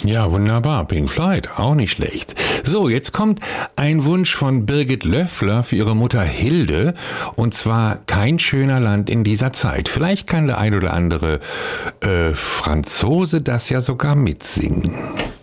Ja, wunderbar. Pink Floyd, auch nicht schlecht. So, jetzt kommt ein Wunsch von Birgit Löffler für ihre Mutter Hilde. Und zwar Kein schöner Land in dieser Zeit. Vielleicht kann der ein oder andere Franzose das ja sogar mitsingen.